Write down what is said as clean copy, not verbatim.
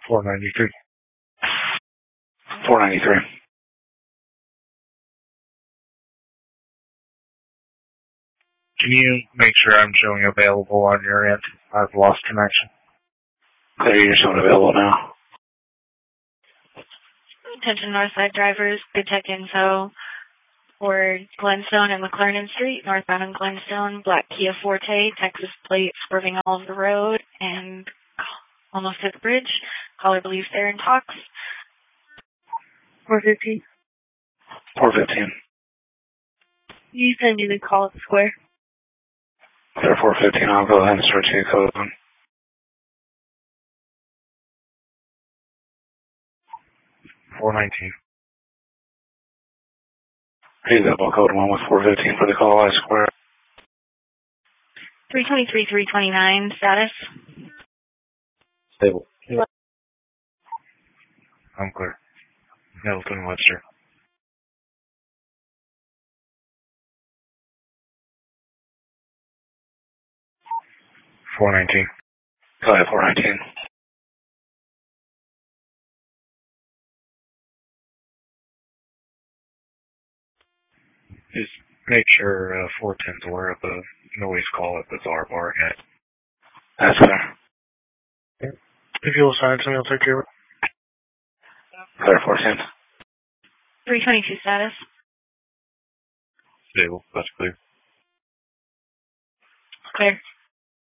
493. 493. Can you make sure I'm showing available on your end? I've lost connection. Okay, you're showing available now. Attention Northside drivers, good tech info for Glenstone and McLernan Street, northbound on Glenstone, black Kia Forte, Texas plate swerving all over the road and almost hit the bridge. Caller believes they're in talks. 415. 415. You send me the call at the square. Clear 415, I'll go ahead and start your code on. $419. Read that code 1 with 415 for the call I square. 323, 329, status? Stable. Yeah. I'm clear. Middleton Webster. $419. Go ahead, 419. Just make sure 410's aware of the noise call at the Czar Bar yet. That's clear. If you'll assign something, I'll take care of it. Clear 410. 322, status? Stable. That's clear. Clear.